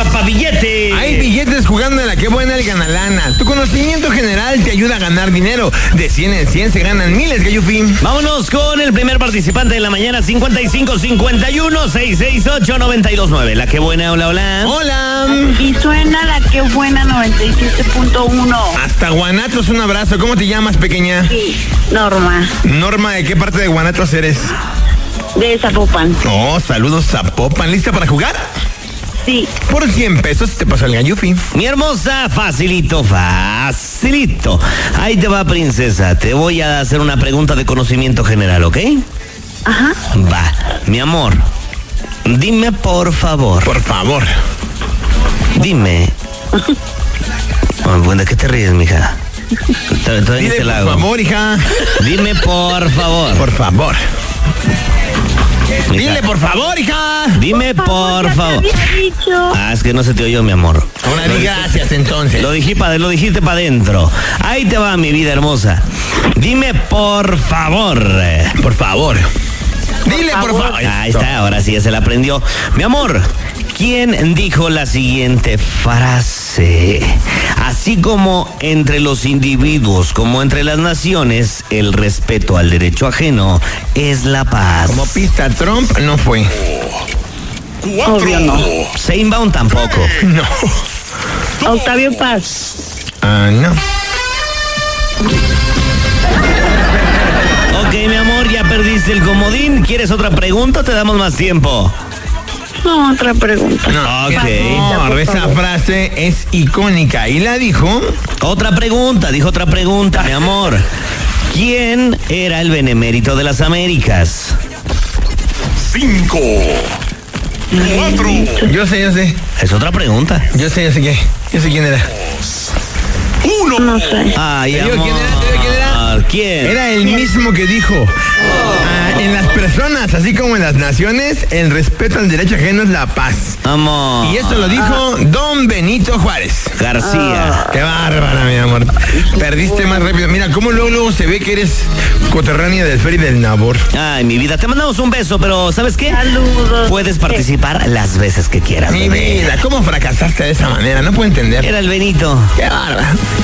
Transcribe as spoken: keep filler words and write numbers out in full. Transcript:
papá billete. Hay billetes jugando en la que buena el gana lana. Tu conocimiento general te ayuda a ganar dinero. De cien en cien se ganan miles, Gallufín. Vámonos con el primer participante de la mañana, cincuenta y cinco cincuenta y uno seiscientos sesenta y ocho noventa y dos nueve. La que buena, hola, hola. Hola. Y suena la que buena noventa y siete punto uno. Hasta Guanatos, un abrazo. ¿Cómo te llamas, pequeña? Sí, Norma, Norma, ¿de qué parte de Guanatos eres? de Zapopan. Oh, saludos, Zapopan. ¿Lista para jugar? Sí, Por cien pesos te pasa el Gallufi. Mi hermosa, facilito, facilito. Ahí te va, princesa. Te voy a hacer una pregunta de conocimiento general, ¿ok? ajá. Va, mi amor. Dime, por favor. Por favor. Dime. Oh, bueno, ¿de qué te ríes, mija? Estoy en Dile ese por lago. favor, hija. Dime, por favor. Por favor. Mija, Dile por favor, hija. Dime, por ya te favor. había dicho. Ah, es que no se te oyó, mi amor. Ahora di gracias, entonces. Lo dijiste para, lo dijiste para adentro. Ahí te va, mi vida hermosa. Dime, por favor. Por favor. Dile por favor. Ahí está, ahora sí ya se la aprendió. Mi amor, ¿quién dijo la siguiente frase? Así como entre los individuos, como entre las naciones, el respeto al derecho ajeno es la paz. Como pista, Trump no fue. Obvio no. Sheinbaum tampoco. No. Octavio Paz. Ah, no. Ok, mi amor, ya perdiste el comodín. ¿Quieres otra pregunta? Te damos más tiempo. No, otra pregunta. No, Ok. no, esa frase es icónica. ¿Y la dijo? Otra pregunta, dijo otra pregunta, mi amor. ¿Quién era el benemérito de las Américas? Cinco, cuatro, Yo sé, yo sé. Es otra pregunta. Yo sé, yo sé qué. Yo sé quién era. uno. No sé. Ay, ¿Te digo amor. quién era? ¿Te digo quién era? ¿Quién? Era el mismo que dijo. Ah, en las personas, así como en las naciones, el respeto al derecho ajeno es la paz. Amor. Y esto lo dijo Don Benito Juárez. García. Qué bárbara, mi amor. Perdiste más rápido. Mira, cómo luego, luego se ve que eres coterránea del Fer y del Nabor. Ay, mi vida, te mandamos un beso, pero ¿sabes qué? Saludos. Puedes participar las veces que quieras, Mi bebé. vida, ¿cómo fracasaste de esa manera? No puedo entender. Era el Benito. Qué bárbara.